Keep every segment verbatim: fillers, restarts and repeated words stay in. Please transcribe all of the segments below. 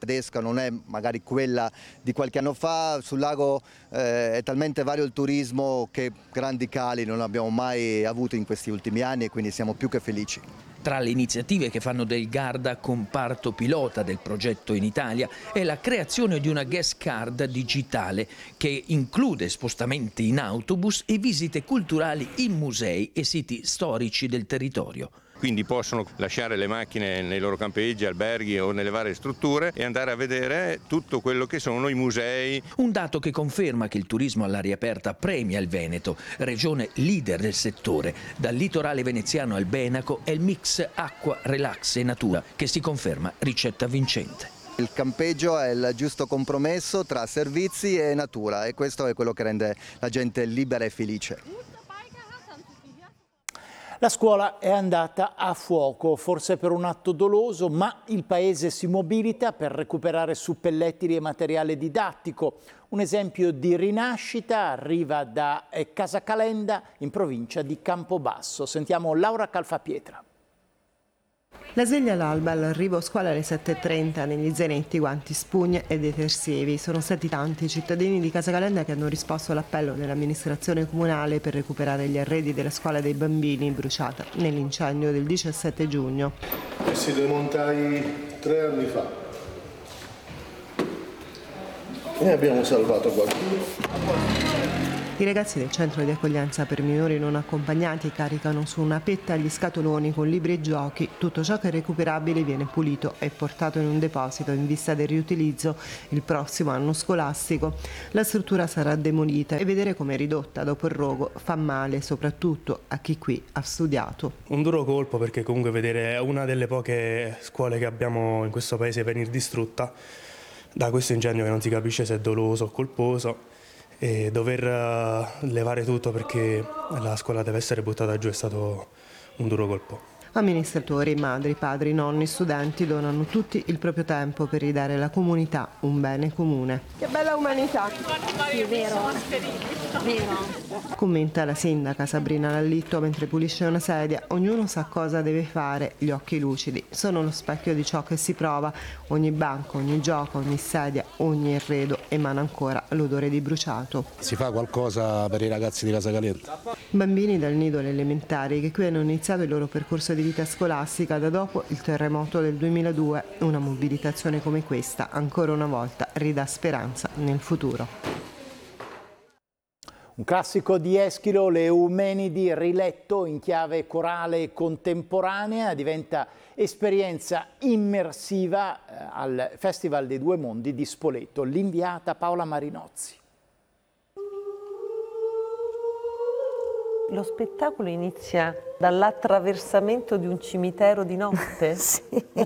tedesca non è magari quella di qualche anno fa, sul lago eh, è talmente vario il turismo che grandi cali non abbiamo mai avuto in questi ultimi anni e quindi siamo più che felici. Tra le iniziative che fanno del Garda comparto pilota del progetto in Italia è la creazione di una guest card digitale che include spostamenti in autobus e visite culturali in musei e siti storici del territorio. Quindi possono lasciare le macchine nei loro campeggi, alberghi o nelle varie strutture e andare a vedere tutto quello che sono i musei. Un dato che conferma che il turismo all'aria aperta premia il Veneto, regione leader del settore. Dal litorale veneziano al Benaco è il mix acqua, relax e natura che si conferma ricetta vincente. Il campeggio è il giusto compromesso tra servizi e natura e questo è quello che rende la gente libera e felice. La scuola è andata a fuoco, forse per un atto doloso, ma il paese si mobilita per recuperare suppellettili e materiale didattico. Un esempio di rinascita arriva da Casacalenda, in provincia di Campobasso. Sentiamo Laura Calfapietra. La sveglia all'alba, all'arrivo a scuola alle sette e trenta, negli zainetti, guanti, spugne e detersivi. Sono stati tanti i cittadini di Casacalenda che hanno risposto all'appello dell'amministrazione comunale per recuperare gli arredi della scuola dei bambini bruciata nell'incendio del diciassette giugno. Si demontai tre anni fa e abbiamo salvato qualcuno. I ragazzi del centro di accoglienza per minori non accompagnati caricano su una petta gli scatoloni con libri e giochi. Tutto ciò che è recuperabile viene pulito e portato in un deposito in vista del riutilizzo il prossimo anno scolastico. La struttura sarà demolita e vedere come è ridotta dopo il rogo fa male, soprattutto a chi qui ha studiato. Un duro colpo, perché comunque vedere una delle poche scuole che abbiamo in questo paese venire distrutta da questo incendio che non si capisce se è doloso o colposo, e dover levare tutto perché la scuola deve essere buttata giù è stato un duro colpo. Amministratori, madri, padri, nonni, studenti donano tutti il proprio tempo per ridare alla comunità un bene comune. Che bella umanità! Sì, vero, vero. Commenta la sindaca Sabrina Lallitto mentre pulisce una sedia. Ognuno sa cosa deve fare, gli occhi lucidi sono lo specchio di ciò che si prova. Ogni banco, ogni gioco, ogni sedia, ogni arredo emana ancora l'odore di bruciato. Si fa qualcosa per i ragazzi di Casacalenda. Bambini dal nido alle elementari che qui hanno iniziato il loro percorso di vita scolastica da dopo il terremoto del duemiladue. Una mobilitazione come questa ancora una volta ridà speranza nel futuro. Un classico di Eschilo, le Eumenidi, riletto in chiave corale contemporanea, diventa esperienza immersiva eh, al Festival dei Due Mondi di Spoleto. L'inviata Paola Marinozzi. Lo spettacolo inizia dall'attraversamento di un cimitero di notte? Sì.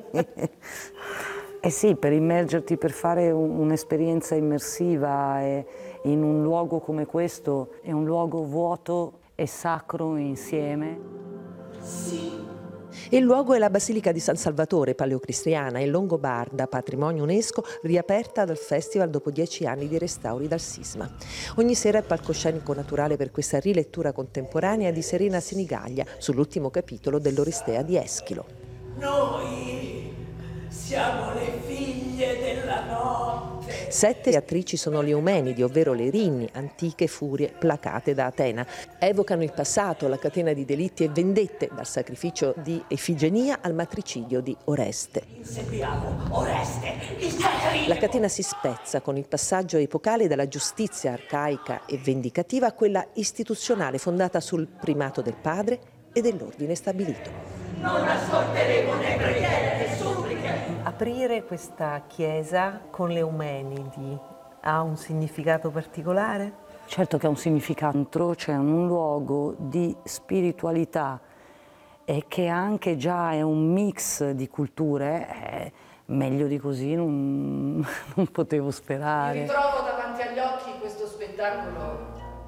Eh sì, per immergerti, per fare un'esperienza immersiva e in un luogo come questo, è un luogo vuoto e sacro insieme. Sì. Il luogo è la Basilica di San Salvatore, paleocristiana e longobarda, patrimonio UNESCO, riaperta dal festival dopo dieci anni di restauri dal sisma. Ogni sera è palcoscenico naturale per questa rilettura contemporanea di Serena Sinigaglia sull'ultimo capitolo dell'Oristea di Eschilo. Noi siamo le figlie della notte. Sette attrici sono le Eumenidi, ovvero le Rinni, antiche furie placate da Atena. Evocano il passato, la catena di delitti e vendette, dal sacrificio di Efigenia al matricidio di Oreste. Inseguiamo Oreste, il sacrificio. La catena si spezza con il passaggio epocale dalla giustizia arcaica e vendicativa a quella istituzionale fondata sul primato del padre e dell'ordine stabilito. Non ascolteremo né preghiere né suppliche. Aprire questa chiesa con le Eumenidi ha un significato particolare? Certo che ha un significato, c'è un luogo di spiritualità e che anche già è un mix di culture, eh, meglio di così non, non potevo sperare. Mi ritrovo davanti agli occhi questo spettacolo.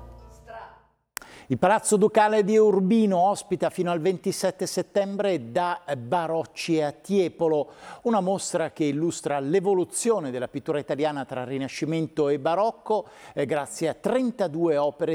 Il Palazzo Ducale di Urbino ospita fino al ventisette settembre Da Barocci a Tiepolo, una mostra che illustra l'evoluzione della pittura italiana tra Rinascimento e Barocco, eh, grazie a trentadue opere